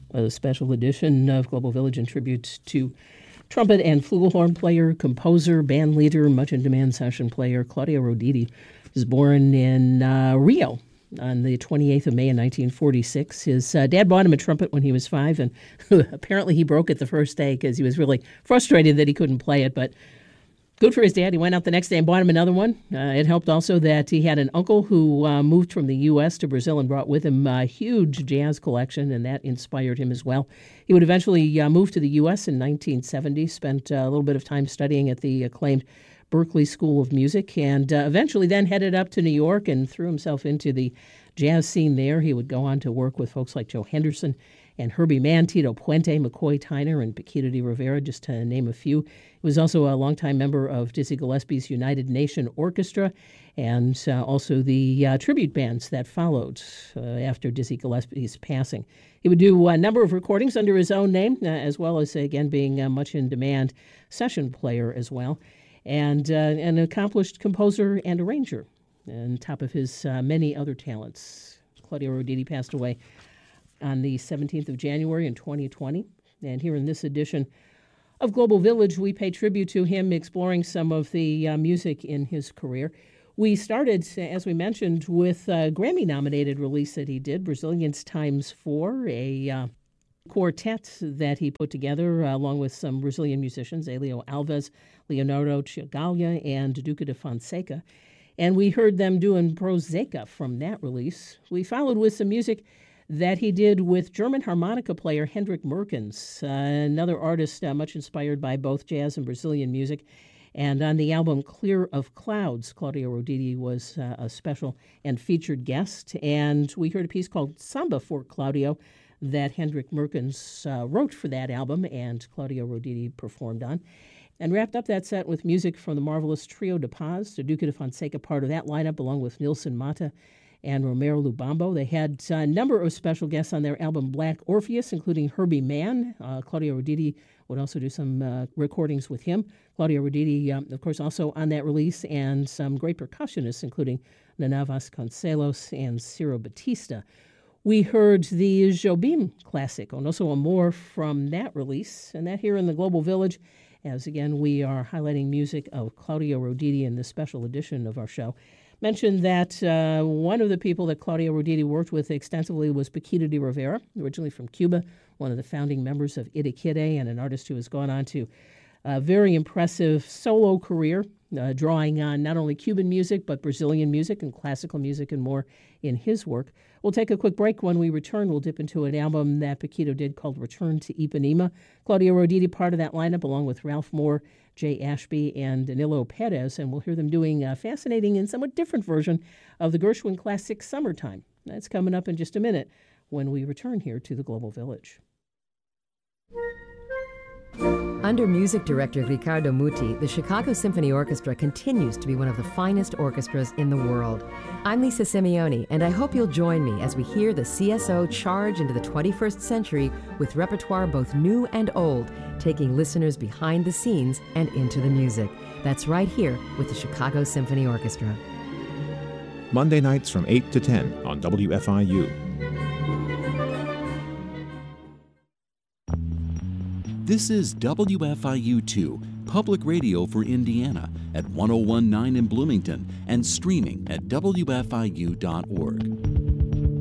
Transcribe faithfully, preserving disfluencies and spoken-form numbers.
A special edition of Global Village in tribute to trumpet and flugelhorn player, composer, band leader, much-in-demand session player Claudio Roditi. Was born in uh, Rio on the twenty-eighth of May in nineteen forty-six. His uh, dad bought him a trumpet when he was five, and apparently he broke it the first day because he was really frustrated that he couldn't play it, but good for his dad. He went out the next day and bought him another one. Uh, it helped also that he had an uncle who uh, moved from the U S to Brazil and brought with him a huge jazz collection, and that inspired him as well. He would eventually uh, move to the U S in nineteen seventy, spent uh, a little bit of time studying at the acclaimed Berklee School of Music, and uh, eventually then headed up to New York and threw himself into the jazz scene there. He would go on to work with folks like Joe Henderson and Herbie Mann, Tito Puente, McCoy Tyner, and Paquito de Rivera, just to name a few. He was also a longtime member of Dizzy Gillespie's United Nation Orchestra, and uh, also the uh, tribute bands that followed uh, after Dizzy Gillespie's passing. He would do a number of recordings under his own name, uh, as well as, again, being a much-in-demand session player as well, and uh, an accomplished composer and arranger, on top of his uh, many other talents. Claudio Roditi passed away on the seventeenth of January in twenty twenty. And here in this edition of Global Village, we pay tribute to him, exploring some of the uh, music in his career. We started, as we mentioned, with a Grammy-nominated release that he did, Brazilians Times Four, a uh, quartet that he put together uh, along with some Brazilian musicians, Elio Alves, Leonardo Chigalla, and Duque de Fonseca. And we heard them doing Proseca from that release. We followed with some music that he did with German harmonica player Hendrik Merkens, uh, another artist uh, much inspired by both jazz and Brazilian music. And on the album Clear of Clouds, Claudio Roditi was uh, a special and featured guest. And we heard a piece called Samba for Claudio that Hendrik Merkens uh, wrote for that album and Claudio Roditi performed on. And wrapped up that set with music from the marvelous Trio de Paz, the Duque de Fonseca part of that lineup, along with Nilson Mata and Romero Lubambo. They had a number of special guests on their album Black Orpheus, including Herbie Mann. Uh, Claudio Roditi would also do some uh, recordings with him. Claudio Roditi, um, of course, also on that release, and some great percussionists, including Nana Vasconcelos and Ciro Batista. We heard the Jobim classic, O Nosso Amor, from that release, and that here in the Global Village, as again we are highlighting music of Claudio Roditi in this special edition of our show. Mentioned that uh, one of the people that Claudio Roditi worked with extensively was Paquito de Rivera, originally from Cuba, one of the founding members of Idiquide, and an artist who has gone on to a very impressive solo career, uh, drawing on not only Cuban music, but Brazilian music and classical music and more in his work. We'll take a quick break. When we return, we'll dip into an album that Paquito did called Return to Ipanema. Claudio Roditi, part of that lineup, along with Ralph Moore, Jay Ashby, and Danilo Perez, and we'll hear them doing a fascinating and somewhat different version of the Gershwin classic Summertime. That's coming up in just a minute when we return here to the Global Village. Under music director Ricardo Muti, the Chicago Symphony Orchestra continues to be one of the finest orchestras in the world. I'm Lisa Simeone, and I hope you'll join me as we hear the C S O charge into the twenty-first century with repertoire both new and old, taking listeners behind the scenes and into the music. That's right here with the Chicago Symphony Orchestra. Monday nights from eight to ten on W F I U. This is W F I U two, public radio for Indiana, at one oh one point nine in Bloomington and streaming at W F I U dot org.